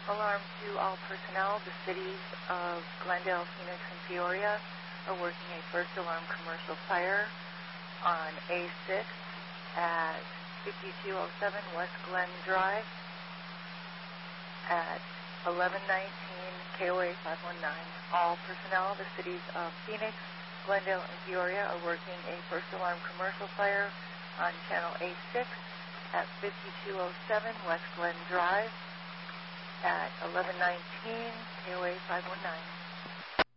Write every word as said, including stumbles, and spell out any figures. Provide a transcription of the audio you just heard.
Alarm to all personnel. The cities of Glendale, Phoenix, and Peoria are working a first alarm commercial fire on A six at fifty-two oh seven West Glen Drive at eleven nineteen K O A five one nine. All personnel, the cities of Phoenix, Glendale, and Peoria are working a first alarm commercial fire on channel A six at fifty-two oh seven West Glen Drive at eleven nineteen K O A five one nine.